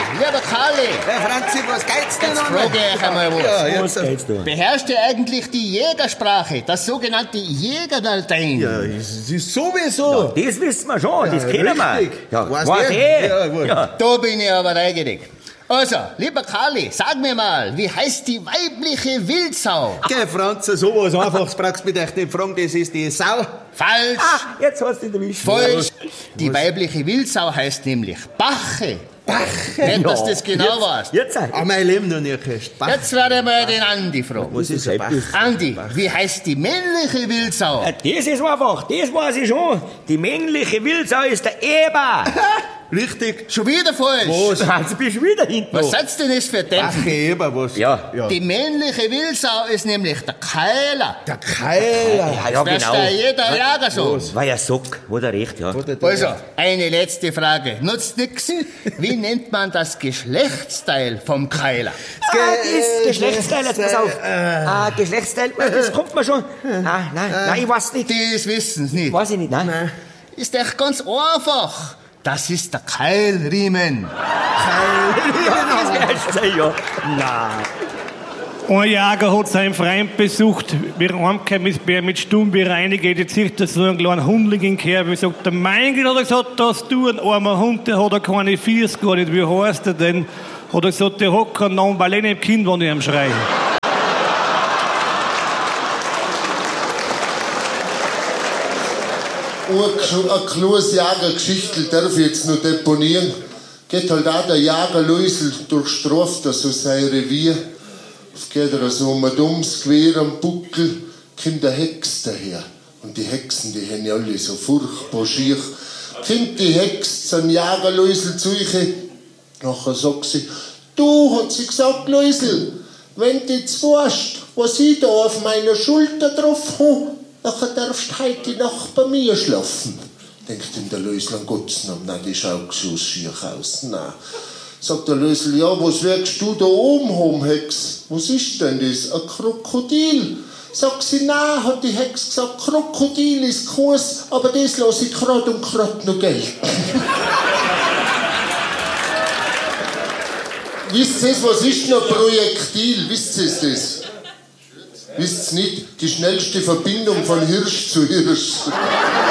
lieber Karli. Herr Franzi, was geht's denn Jetzt einmal? frage ich einmal was. Ja, Was geht's da? Beherrscht ihr eigentlich die Jägersprache, das sogenannte Jägerlatein? Ja, das ist sowieso. Das wissen wir schon, das kennen wir. richtig. Ja, Weißt weiß du? ich. Ja, gut. Ja. Da bin ich aber neugierig. Also, lieber Karli, sag mir mal, wie heißt die weibliche Wildsau? Geh, Franzi, sowas Einfaches brauchst du mich echt nicht fragen, das ist die Sau. Falsch. Ah, jetzt hast du ihn erwischt. Falsch. Die weibliche Wildsau heißt nämlich Bache. Bache. Nicht, dass du das genau weißt. Jetzt, Ah, mein Leben noch nicht gehört. Jetzt werde ich mal den Andi fragen. Was ist ein Bach? Andi, wie heißt die männliche Wildsau? das ist einfach, das weiß ich schon. Die männliche Wildsau ist der Eber. Richtig. Schon wieder falsch. Was? Also bist du wieder hinten. Was seid's denn das für Dämpfen? Bache eben, was? Ja. Die männliche Wildsau ist nämlich der Keiler. Der Keiler. Ja, Das genau. der jeder Jager so. War ja Sock, wo der recht, ja. Also, eine letzte Frage. Nutzt nix. Wie nennt man das Geschlechtsteil vom Keiler? Das Geschlechtsteil, jetzt pass auf. Geschlechtsteil, das kommt mir schon. Nein, ich weiß nicht. Das wissen's nicht. Weiß ich nicht, nein. Ist echt ganz einfach. Das ist der Keilriemen. Ja. Nein. Ein Jäger hat seinen Freund besucht. Wir haben heimgekommen ist Bär mit Stumm bereinigt. Jetzt sieht er so einen kleinen Hundling in Kerbe. Sagt er, mein Gott, hat er gesagt, das du ein armer Hund, der hat er keine Fiers gar nicht. Wie heißt er denn? Hat er gesagt, der hat keinen Namen, weil ich nicht im Kind, wenn ich ihm schreie. Eine kleines Jägergeschichtel darf ich jetzt noch deponieren. Geht halt auch der Jäger Luisel durchstraft so sein Revier. Es geht er so um ein dummes Gewehr am Buckel, kommt der Hex daher. Und die Hexen, die haben ja alle so furchtbar schier. Kommt die Hex zum Jäger Luisel zu euch. Nachher sagt sie, du, hat sie gesagt, Luisel, wenn du jetzt weißt, was ich da auf meiner Schulter drauf habe, nachher darfst du heute Nacht bei mir schlafen. Denkt ihm der Lösel an Gottes Namen, nein, die schaut so schier aus, nein. Sagt der Lösel, ja, was wirkst du da oben haben, Hex? Was ist denn das? Ein Krokodil? Sagt sie, nein, hat die Hex gesagt, Krokodil ist groß, aber das lasse ich grad und grad noch gelten. Wisst ihr, was ist noch Projektil? Wisst ihr das? Wisst ihr nicht? Die schnellste Verbindung von Hirsch zu Hirsch.